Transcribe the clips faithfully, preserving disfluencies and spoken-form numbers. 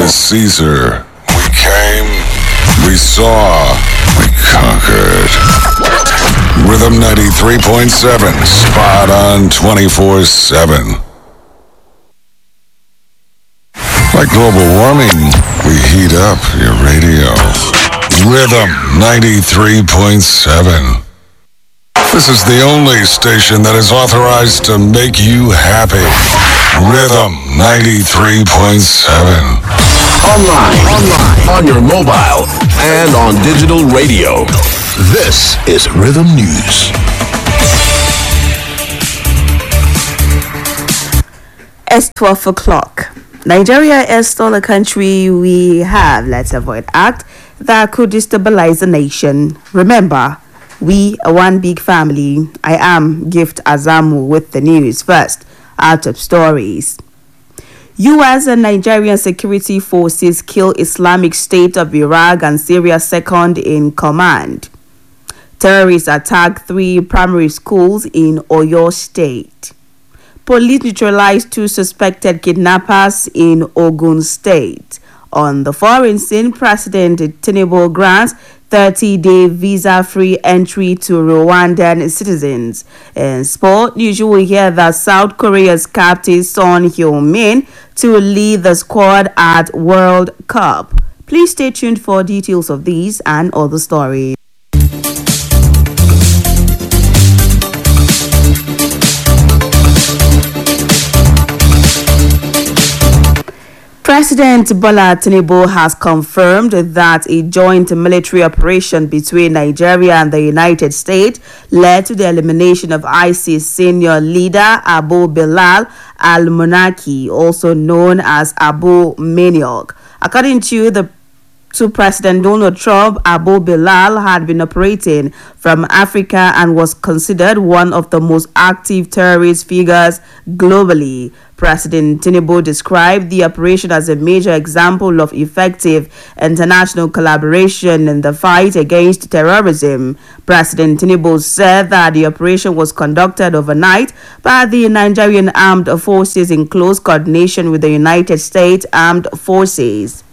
Julius Caesar. We came, we saw, we conquered. Rhythm ninety-three point seven, spot on twenty-four seven. Like global warming, we heat up your radio. Rhythm ninety-three point seven. This is the only station that is authorized to make you happy. Rhythm ninety-three point seven. Online, online, on your mobile, and on digital radio. This is Rhythm News. It's twelve o'clock. Nigeria is still a country we have Let's Avoid Act that could destabilize the nation. Remember, we are one big family. I am Gift Azamu with the news. First, out of stories. U S and Nigerian security forces kill Islamic State of Iraq and Syria's second in command. Terrorists attack three primary schools in Oyo State. Police neutralized two suspected kidnappers in Ogun State. On the foreign scene, President Tinubu grants thirty-day visa-free entry to Rwandan citizens. In sport news, you will hear that South Korea's captain Son Heung-min to lead the squad at World Cup. Please stay tuned for details of these and other stories. President Bola Tinubu has confirmed that a joint military operation between Nigeria and the United States led to the elimination of ISIS senior leader Abu Bilal al-Munaki, also known as Abu Maniok. According to the to President Donald Trump, Abu Bilal had been operating from Africa and was considered one of the most active terrorist figures globally. President Tinubu described the operation as a major example of effective international collaboration in the fight against terrorism. President Tinubu said that the operation was conducted overnight by the Nigerian Armed Forces in close coordination with the United States Armed Forces.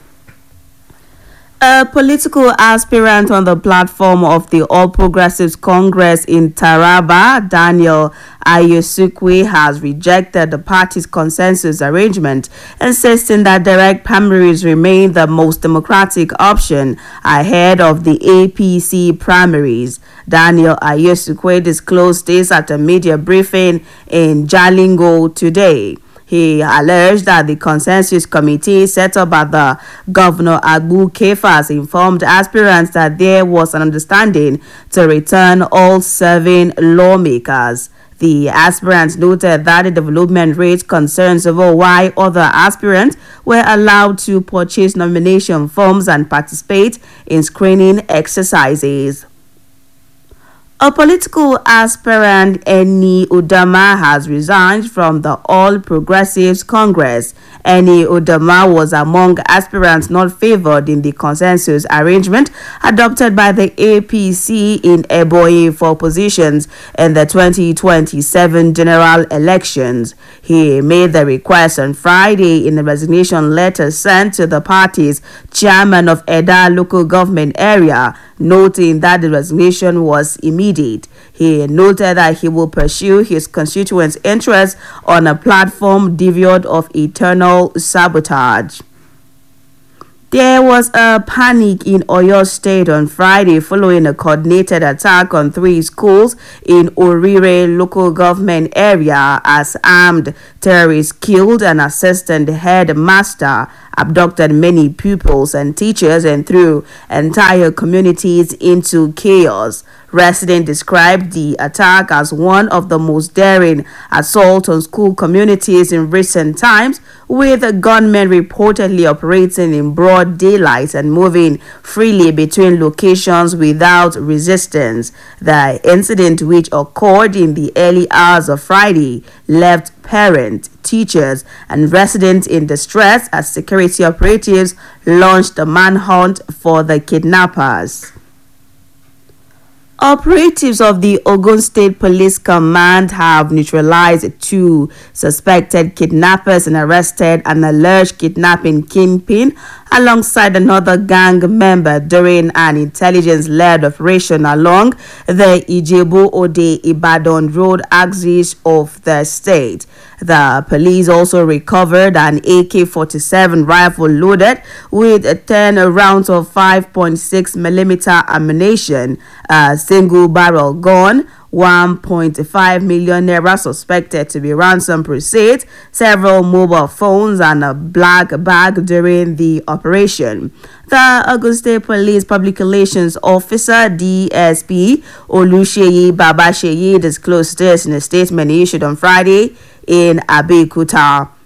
A political aspirant on the platform of the All Progressives Congress in Taraba, Daniel Ayosukwe, has rejected the party's consensus arrangement, insisting that direct primaries remain the most democratic option ahead of the A P C primaries. Daniel Ayosukwe disclosed this at a media briefing in Jalingo today. He alleged that the consensus committee set up by the Governor Abu Kefas informed aspirants that there was an understanding to return all serving lawmakers. The aspirants noted that the development raised concerns over why other aspirants were allowed to purchase nomination forms and participate in screening exercises. A political aspirant, Eni Udama, has resigned from the All Progressives Congress. Eni Udama was among aspirants not favored in the consensus arrangement adopted by the A P C in Ebonyi for positions in the twenty twenty-seven general elections. He made the request on Friday in a resignation letter sent to the party's chairman of Eda local government area, noting that the resignation was immediate. He noted that he will pursue his constituents' interests on a platform devoid of eternal sabotage. There was a panic in Oyo State on Friday following a coordinated attack on three schools in Orire local government area as armed terrorists killed an assistant headmaster, abducted many pupils and teachers, and threw entire communities into chaos. Residents described the attack as one of the most daring assaults on school communities in recent times, with gunmen reportedly operating in broad daylight and moving freely between locations without resistance. The incident, which occurred in the early hours of Friday, left parents, teachers, and residents in distress as security operatives launched a manhunt for the kidnappers. Operatives of the Ogun State Police Command have neutralized two suspected kidnappers and arrested an alleged kidnapping kingpin alongside another gang member during an intelligence-led operation along the Ijebu-Ode-Ibadan road axis of the state. The police also recovered an A K forty-seven rifle loaded with ten rounds of five point six millimeter ammunition, a single barrel gun, one point five million naira suspected to be ransom proceeds, several mobile phones, and a black bag during the operation. The Ogun State Police Public Relations Officer, D S P Olusheyi Babasheyi, disclosed this in a statement issued on Friday in Abeokuta.